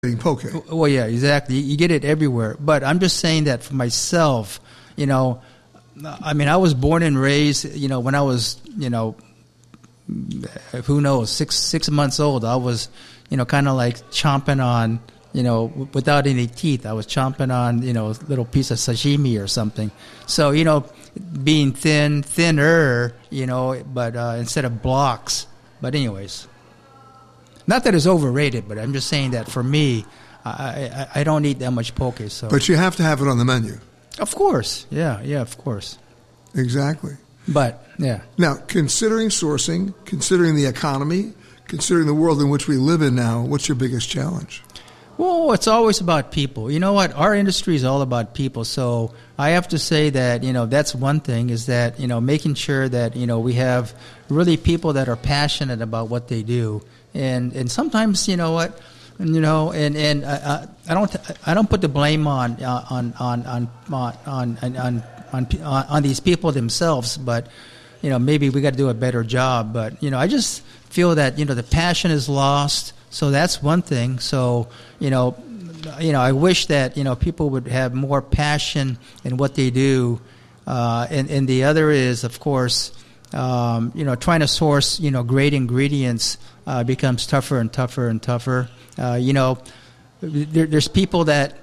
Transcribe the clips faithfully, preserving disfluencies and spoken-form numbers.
poke. Well, yeah, exactly. You get it everywhere. But I'm just saying that for myself, you know, I mean, I was born and raised, you know, when I was, you know, who knows, six six months old, I was, you know, kind of like chomping on, you know, w- without any teeth. I was chomping on, you know, a little piece of sashimi or something. So, you know, being thin, thinner, you know, but uh, instead of blocks. But anyways. Not that it's overrated, but I'm just saying that for me, I, I I don't eat that much poke. So, but you have to have it on the menu. Of course, yeah, yeah, of course. Exactly. But yeah. Now, considering sourcing, considering the economy, considering the world in which we live in now, what's your biggest challenge? Well, it's always about people. You know what? Our industry is all about people. So I have to say that, you know, that's one thing is that, you know, making sure that, you know, we have really people that are passionate about what they do. And and sometimes, you know what, you know, and and uh, I don't I don't put the blame on uh, on on on on on on on on these people themselves, but you know maybe we got to do a better job. But you know I just feel that you know the passion is lost, so that's one thing. So you know you know I wish that you know people would have more passion in what they do, uh, and and the other is of course. Um, you know, trying to source, you know, great ingredients uh, becomes tougher and tougher and tougher. Uh, you know, there, there's people that,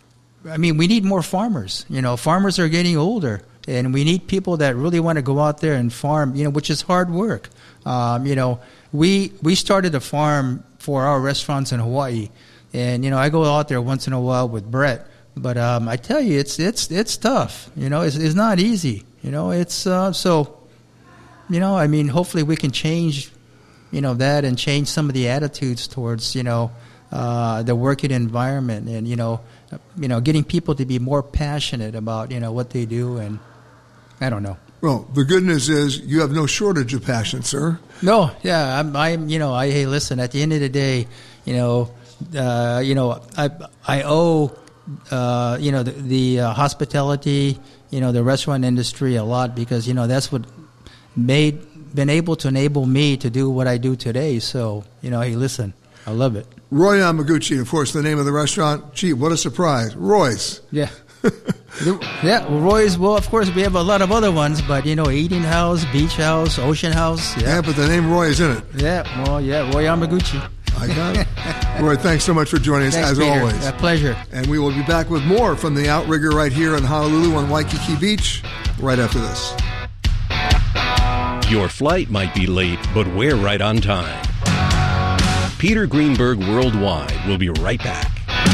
I mean, we need more farmers. You know, farmers are getting older, and we need people that really want to go out there and farm, you know, which is hard work. Um, you know, we we started a farm for our restaurants in Hawaii, and, you know, I go out there once in a while with Brett. But um, I tell you, it's it's it's tough. You know, it's, it's not easy. You know, it's uh, so... You know, I mean, hopefully we can change, you know, that and change some of the attitudes towards, you know, uh, the working environment and, you know, uh, you know, getting people to be more passionate about, you know, what they do. And I don't know. Well, the good news is you have no shortage of passion, sir. No, yeah, I'm, I'm you know, I, hey, listen, at the end of the day, you know, uh, you know, I, I owe, uh, you know, the, the uh, hospitality, you know, the restaurant industry a lot because, you know, that's what, made been able to enable me to do what I do today. So, you know, hey, listen, I love it. Roy Yamaguchi, of course, the name of the restaurant. Gee, what a surprise. Roy's. Yeah. yeah, well, Roy's, well, of course, we have a lot of other ones, but, you know, Eating House, Beach House, Ocean House. Yeah, yeah but the name Roy is in it. Yeah, well, yeah, Roy Yamaguchi. I got it. Roy, thanks so much for joining us, thanks, as Peter. always. A pleasure. And we will be back with more from the Outrigger right here in Honolulu on Waikiki Beach right after this. Your flight might be late, but we're right on time. Peter Greenberg Worldwide will be right back.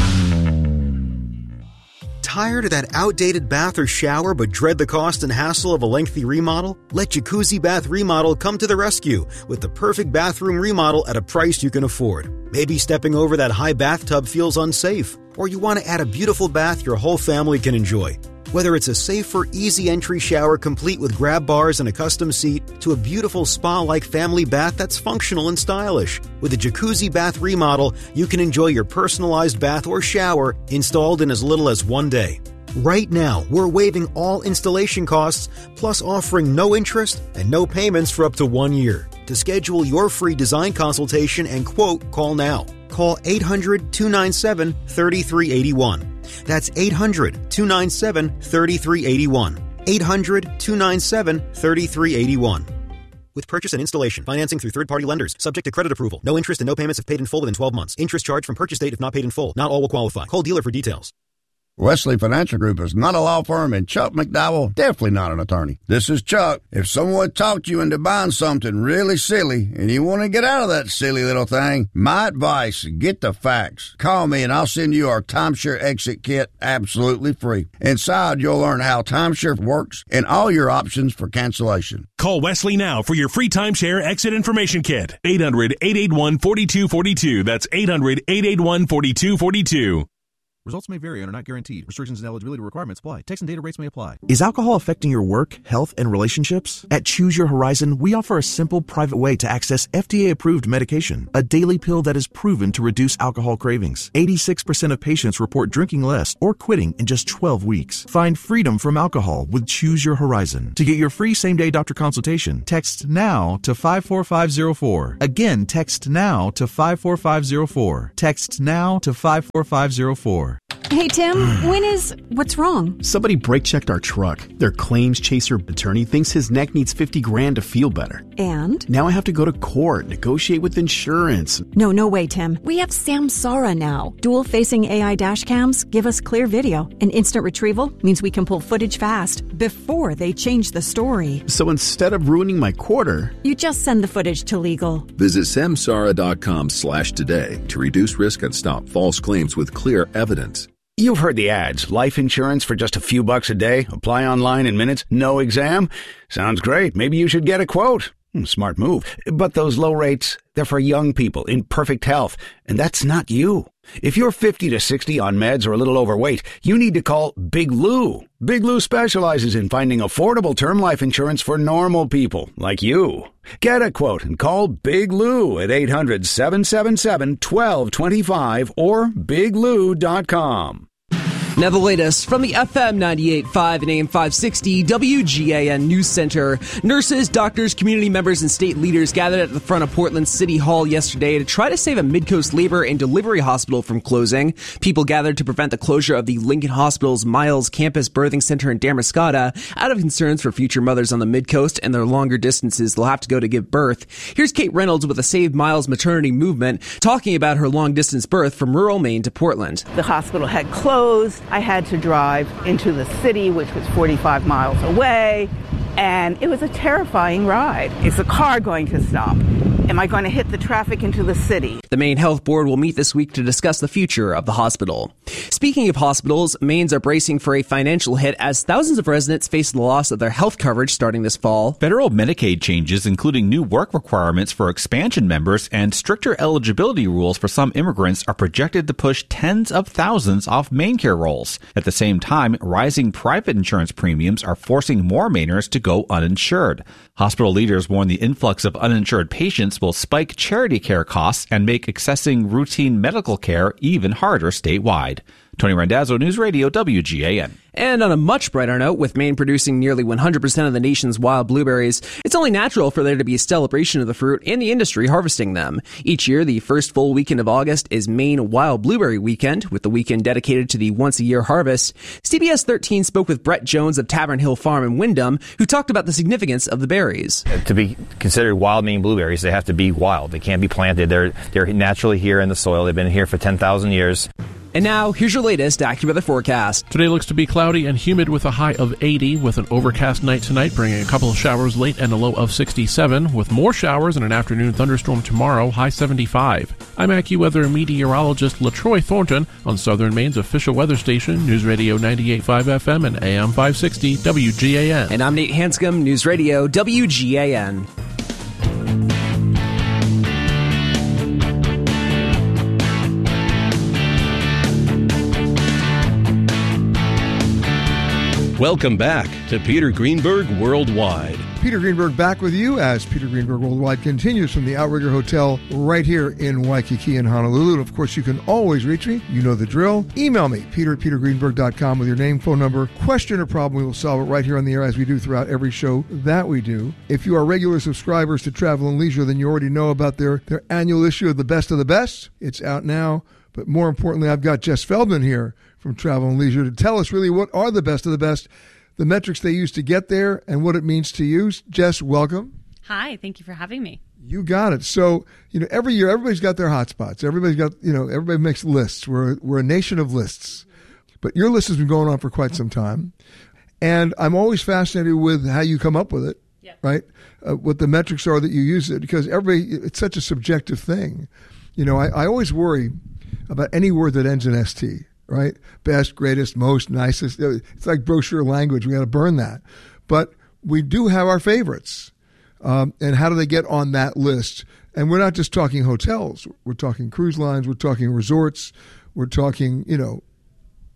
Tired of that outdated bath or shower but dread the cost and hassle of a lengthy remodel? Let Jacuzzi Bath Remodel come to the rescue with the perfect bathroom remodel at a price you can afford. Maybe stepping over that high bathtub feels unsafe, or you want to add a beautiful bath your whole family can enjoy. Whether it's a safer, easy entry shower complete with grab bars and a custom seat to a beautiful spa-like family bath that's functional and stylish. With a Jacuzzi Bath Remodel, you can enjoy your personalized bath or shower installed in as little as one day. Right now, we're waiving all installation costs, plus offering no interest and no payments for up to one year. To schedule your free design consultation and quote, call now. Call eight hundred, two nine seven, three three eight one. That's eight hundred, two nine seven, three three eight one. eight hundred, two nine seven, three three eight one. With purchase and installation, financing through third-party lenders, subject to credit approval. No interest and no payments if paid in full within twelve months. Interest charged from purchase date if not paid in full. Not all will qualify. Call dealer for details. Wesley Financial Group is not a law firm, and Chuck McDowell definitely not an attorney. This is Chuck. If someone talked you into buying something really silly and you want to get out of that silly little thing, my advice, get the facts. Call me and I'll send you our timeshare exit kit absolutely free. Inside, you'll learn how timeshare works and all your options for cancellation. Call Wesley now for your free timeshare exit information kit. eight hundred, eight eight one, four two four two. That's eight hundred, eight eight one, four two four two. Results may vary and are not guaranteed. Restrictions and eligibility requirements apply. Text and data rates may apply. Is alcohol affecting your work, health, and relationships? At Choose Your Horizon, we offer a simple, private way to access F D A-approved medication, a daily pill that is proven to reduce alcohol cravings. eighty-six percent of patients report drinking less or quitting in just twelve weeks. Find freedom from alcohol with Choose Your Horizon. To get your free same-day doctor consultation, text NOW to five four five zero four. Again, text NOW to five four five zero four. Text NOW to five four five zero four. Hey, Tim, when is... What's wrong? Somebody brake-checked our truck. Their claims chaser attorney thinks his neck needs fifty grand to feel better. And? Now I have to go to court, negotiate with insurance. No, no way, Tim. We have Samsara now. Dual-facing A I dash cams give us clear video. And instant retrieval means we can pull footage fast before they change the story. So instead of ruining my quarter... You just send the footage to legal. Visit samsara.com slash today to reduce risk and stop false claims with clear evidence. You've heard the ads. Life insurance for just a few bucks a day. Apply online in minutes. No exam. Sounds great. Maybe you should get a quote. Smart move. But those low rates, they're for young people in perfect health. And that's not you. If you're fifty to sixty on meds or a little overweight, you need to call Big Lou. Big Lou specializes in finding affordable term life insurance for normal people like you. Get a quote and call Big Lou at eight hundred, seven seven seven, one two two five or big lou dot com. Now the latest from the F M ninety-eight point five and A M five sixty W G A N News Center. Nurses, doctors, community members, and state leaders gathered at the front of Portland City Hall yesterday to try to save a Midcoast labor and delivery hospital from closing. People gathered to prevent the closure of the Lincoln Hospital's Miles Campus Birthing Center in Damariscotta out of concerns for future mothers on the Midcoast and their longer distances they'll have to go to give birth. Here's Kate Reynolds with the Save Miles maternity movement talking about her long-distance birth from rural Maine to Portland. The hospital had closed. I had to drive into the city, which was forty-five miles away, and it was a terrifying ride. Is the car going to stop? Am I going to hit the traffic into the city? The Maine Health Board will meet this week to discuss the future of the hospital. Speaking of hospitals, Maine's are bracing for a financial hit as thousands of residents face the loss of their health coverage starting this fall. Federal Medicaid changes, including new work requirements for expansion members and stricter eligibility rules for some immigrants, are projected to push tens of thousands off MaineCare rolls. At the same time, rising private insurance premiums are forcing more Mainers to go uninsured. Hospital leaders warn the influx of uninsured patients will spike charity care costs and make accessing routine medical care even harder statewide. Tony Randazzo, News Radio W G A N. And on a much brighter note, with Maine producing nearly one hundred percent of the nation's wild blueberries, it's only natural for there to be a celebration of the fruit and the industry harvesting them. Each year, the first full weekend of August is Maine Wild Blueberry Weekend, with the weekend dedicated to the once-a-year harvest. C B S thirteen spoke with Brett Jones of Tavern Hill Farm in Windham, who talked about the significance of the berries. To be considered wild Maine blueberries, they have to be wild. They can't be planted. They're, they're naturally here in the soil. They've been here for ten thousand years. And now, here's your latest AccuWeather forecast. Today looks to be cloudy and humid with a high of eighty, with an overcast night tonight, bringing a couple of showers late and a low of sixty-seven, with more showers and an afternoon thunderstorm tomorrow, high seventy-five. I'm AccuWeather meteorologist LaTroy Thornton on Southern Maine's official weather station, News Radio ninety-eight point five F M and A M five sixty W G A N. And I'm Nate Hanscom, News Radio W G A N. Welcome back to Peter Greenberg Worldwide. Peter Greenberg back with you as Peter Greenberg Worldwide continues from the Outrigger Hotel right here in Waikiki in Honolulu. And of course, you can always reach me. You know the drill. Email me, peter at peter greenberg dot com with your name, phone number, question or problem. We will solve it right here on the air as we do throughout every show that we do. If you are regular subscribers to Travel and Leisure, then you already know about their, their annual issue of The Best of the Best. It's out now. But more importantly, I've got Jess Feldman here from Travel and Leisure to tell us really what are the best of the best, the metrics they use to get there, and what it means to you. Jess, welcome. Hi, thank you for having me. You got it. So, you know, every year, everybody's got their hot spots. Everybody's got, you know, everybody makes lists. We're, we're a nation of lists. But your list has been going on for quite some time. And I'm always fascinated with how you come up with it, yep. right? Uh, what the metrics are that you use it, because everybody, it's such a subjective thing. You know, I, I always worry about any word that ends in S T, right? Best, greatest, most, nicest. It's like brochure language. We got to burn that. But we do have our favorites. Um, and how do they get on that list? And we're not just talking hotels. We're talking cruise lines. We're talking resorts. We're talking, you know,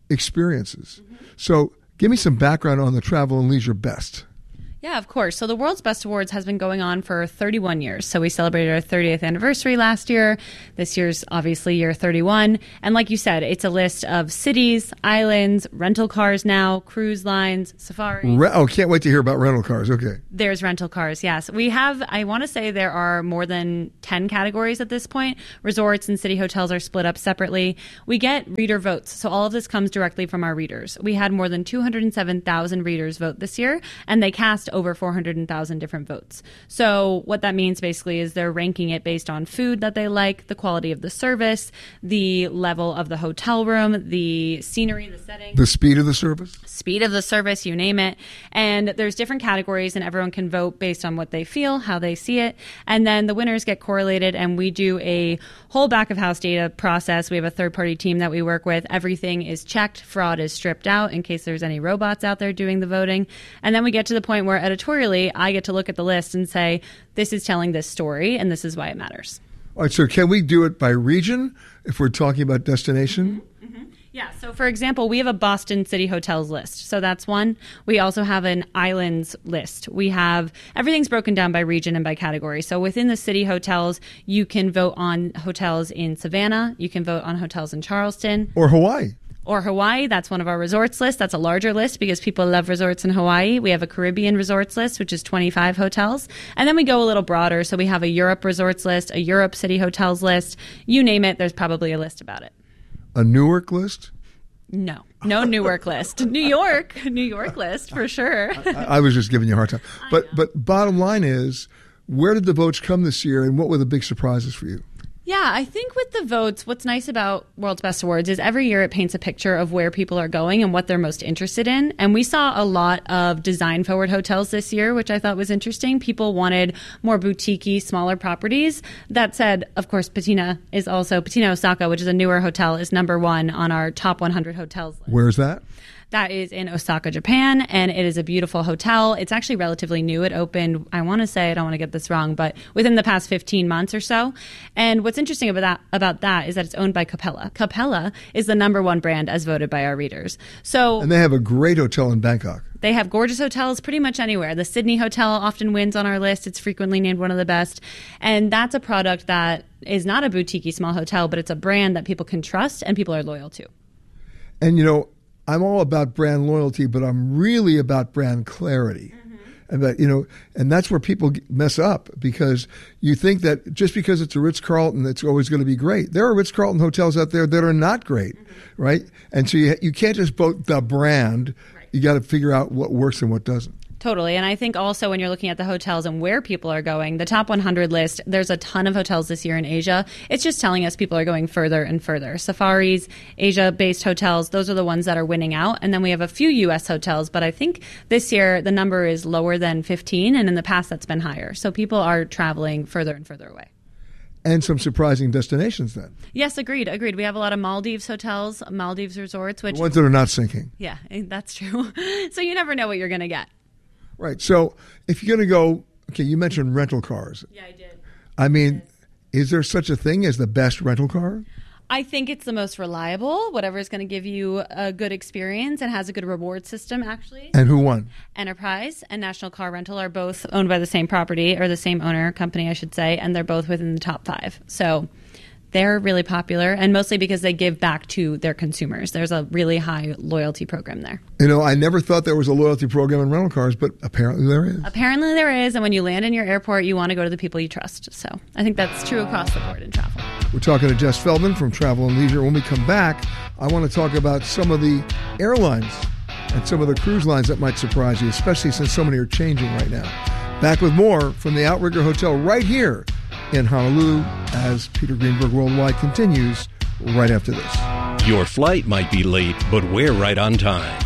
experiences. Mm-hmm. So give me some background on the Travel and Leisure Best. Yeah, of course. So the World's Best Awards has been going on for thirty-one years. So we celebrated our thirtieth anniversary last year. This year's obviously year thirty-one. And like you said, it's a list of cities, islands, rental cars now, cruise lines, safaris. Re- oh, can't wait to hear about rental cars. Okay. There's rental cars, yes. We have, I want to say there are more than ten categories at this point. Resorts and city hotels are split up separately. We get reader votes. So all of this comes directly from our readers. We had more than two hundred seven thousand readers vote this year, and they cast over four hundred thousand different votes. So what that means basically is they're ranking it based on food that they like, the quality of the service, the level of the hotel room, the scenery, the setting. The speed of the service? Speed of the service, you name it. And there's different categories, and everyone can vote based on what they feel, how they see it. And then the winners get correlated, and we do a whole back of house data process. We have a third-party team that we work with. Everything is checked. Fraud is stripped out in case there's any robots out there doing the voting. And then we get to the point where editorially, I get to look at the list and say, this is telling this story, and this is why it matters. All right, so can we do it by region if we're talking about destination? Mm-hmm. Mm-hmm. Yeah, so for example, we have a Boston City Hotels list. So that's one. We also have an islands list. We have, everything's broken down by region and by category. So within the city hotels, you can vote on hotels in Savannah. You can vote on hotels in Charleston. Or Hawaii. Or Hawaii, that's one of our resorts list. That's a larger list because people love resorts in Hawaii. We have a Caribbean resorts list, which is twenty-five hotels. And then we go a little broader. So we have a Europe resorts list, a Europe city hotels list. You name it, there's probably a list about it. A Newark list? No, no Newark list. New York, New York list for sure. I, I was just giving you a hard time. But but bottom line is, where did the votes come this year, and what were the big surprises for you? Yeah, I think with the votes, what's nice about World's Best Awards is every year it paints a picture of where people are going and what they're most interested in. And we saw a lot of design-forward hotels this year, which I thought was interesting. People wanted more boutique-y, smaller properties. That said, of course, Patina is also, Patina Osaka, which is a newer hotel, is number one on our top one hundred hotels list. Where's that? That is in Osaka, Japan, and it is a beautiful hotel. It's actually relatively new. It opened, I want to say, I don't want to get this wrong, but within the past fifteen months or so. And what's interesting about that, about that is that it's owned by Capella. Capella is the number one brand as voted by our readers. So, and they have a great hotel in Bangkok. They have gorgeous hotels pretty much anywhere. The Sydney Hotel often wins on our list. It's frequently named one of the best. And that's a product that is not a boutique-y small hotel, but it's a brand that people can trust and people are loyal to. And, you know, I'm all about brand loyalty, but I'm really about brand clarity. Mm-hmm. And that, you know, and that's where people mess up, because you think that just because it's a Ritz-Carlton, it's always going to be great. There are Ritz-Carlton hotels out there that are not great, mm-hmm. right? And so you, you can't just vote the brand. Right. You got to figure out what works and what doesn't. Totally. And I think also when you're looking at the hotels and where people are going, the top one hundred list, there's a ton of hotels this year in Asia. It's just telling us people are going further and further. Safaris, Asia-based hotels, those are the ones that are winning out. And then we have a few U S hotels, but I think this year the number is lower than fifteen, and in the past that's been higher. So people are traveling further and further away. And some surprising destinations then. Yes, agreed, agreed. We have a lot of Maldives hotels, Maldives resorts. Which the ones that are not sinking. Yeah, that's true. So you never know what you're going to get. Right. So if you're going to go, okay, you mentioned rental cars. Yeah, I did. I mean, is there such a thing as the best rental car? I think it's the most reliable, whatever is going to give you a good experience and has a good reward system, actually. And who won? Enterprise and National Car Rental are both owned by the same property, or the same owner company, I should say, and they're both within the top five. So they're really popular, and mostly because they give back to their consumers. There's a really high loyalty program there. You know, I never thought there was a loyalty program in rental cars, but apparently there is. Apparently there is, and when you land in your airport, you want to go to the people you trust. So I think that's true across the board in travel. We're talking to Jess Feldman from Travel and Leisure. When we come back, I want to talk about some of the airlines and some of the cruise lines that might surprise you, especially since so many are changing right now. Back with more from the Outrigger Hotel right here in Honolulu as Peter Greenberg Worldwide continues right after this. Your flight might be late, but we're right on time.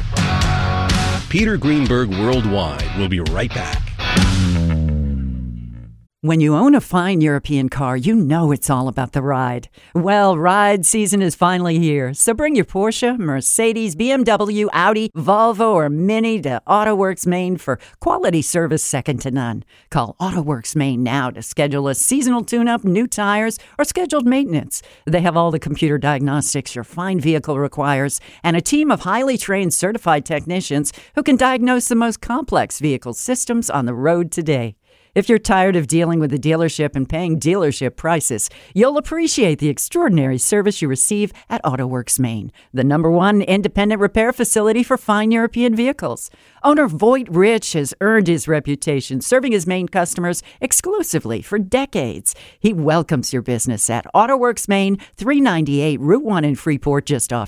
Peter Greenberg Worldwide will be right back. When you own a fine European car, you know it's all about the ride. Well, ride season is finally here, so bring your Porsche, Mercedes, B M W, Audi, Volvo, or Mini to AutoWorks Maine for quality service second to none. Call AutoWorks Maine now to schedule a seasonal tune-up, new tires, or scheduled maintenance. They have all the computer diagnostics your fine vehicle requires and a team of highly trained certified technicians who can diagnose the most complex vehicle systems on the road today. If you're tired of dealing with the dealership and paying dealership prices, you'll appreciate the extraordinary service you receive at AutoWorks Maine, the number one independent repair facility for fine European vehicles. Owner Voight Rich has earned his reputation serving his Maine customers exclusively for decades. He welcomes your business at AutoWorks Maine, three ninety-eight Route one in Freeport, just off